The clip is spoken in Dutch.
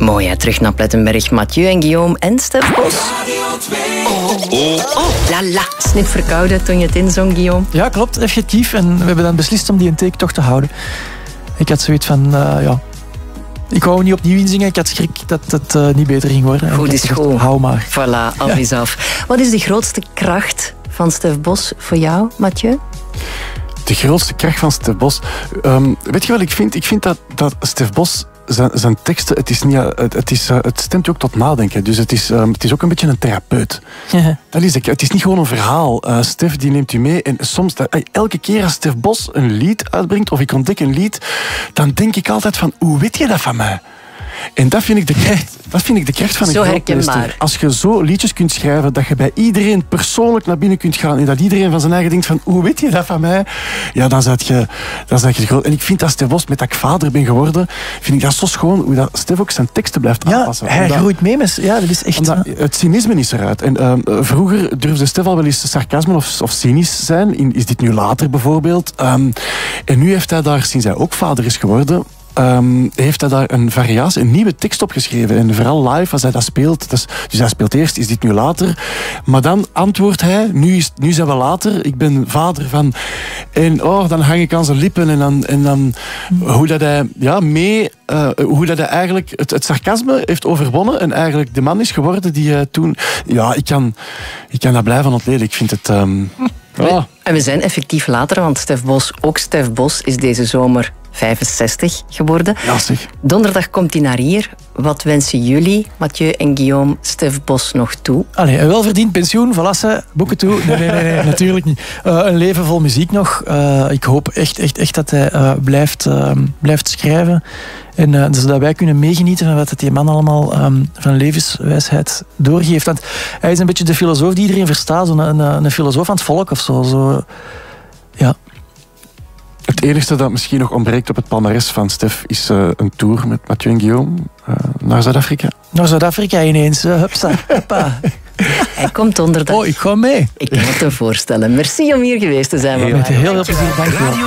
Mooi, hè? Terug naar Plettenberg. Mathieu en Guillaume en Stef Bos. La la. Snip verkouden toen je het inzong, Guillaume. Ja, klopt, effectief. En we hebben dan beslist om die een take toch te houden. Ik had zoiets van, ik wou niet opnieuw inzingen. Ik had schrik dat het niet beter ging worden. Goed is goed. Hou maar. Voilà, af is af. Wat is de grootste kracht van Stef Bos voor jou, Mathieu? De grootste kracht van Stef Bos. Weet je wat ik vind? Ik vind dat Stef Bos zijn teksten, het stemt ook tot nadenken. Dus het is ook een beetje een therapeut. Ja. Dat is het is niet gewoon een verhaal. Stef die neemt u mee en soms, elke keer als Stef Bos een lied uitbrengt of ik ontdek een lied, dan denk ik altijd van, hoe weet je dat van mij? En dat vind ik de kracht van een zo grootmeester. herkenbaar. Als je zo liedjes kunt schrijven, dat je bij iedereen persoonlijk naar binnen kunt gaan en dat iedereen van zijn eigen denkt van, hoe weet je dat van mij? Ja, dan zet je groot. En ik vind dat Stef Bos, met dat ik vader ben geworden, vind ik dat zo schoon, hoe dat Stef ook zijn teksten blijft aanpassen. Ja, hij groeit mee met... Ja, dat is echt... Het cynisme is eruit. En vroeger durfde Stef al wel eens sarcasme of cynisch zijn. Is dit nu later bijvoorbeeld? En nu heeft hij daar, sinds hij ook vader is geworden, heeft hij daar een nieuwe tekst op geschreven. En vooral live, als hij dat speelt. Dus hij speelt eerst, is dit nu later? Maar dan antwoordt hij, nu zijn we later, ik ben vader van... En dan hang ik aan zijn lippen en dan hoe dat hij hoe dat hij eigenlijk het sarcasme heeft overwonnen en eigenlijk de man is geworden die toen... Ja, ik kan dat blijven ontleden. Ik vind het... En we zijn effectief later, want Stef Bos is deze zomer 65 geworden. Ja, zeg. Donderdag komt hij naar hier. Wat wensen jullie, Mathieu en Guillaume, Stef Bos nog toe? Allee, een welverdiend pensioen, voilà, boeken toe. Nee, natuurlijk niet. Een leven vol muziek nog. Ik hoop echt dat hij blijft schrijven. En zodat wij kunnen meegenieten van wat die man allemaal van levenswijsheid doorgeeft. Want hij is een beetje de filosoof die iedereen verstaat. Een filosoof aan het volk of zo. Ja. Het enige dat misschien nog ontbreekt op het palmares van Stef is een tour met Mathieu en Guillaume naar Zuid-Afrika. Naar Zuid-Afrika ineens. Huppa. Hij komt donderdag. Ik ga mee. Ik kan het me voorstellen. Merci om hier geweest te zijn. Met heel veel plezier. Dank je wel.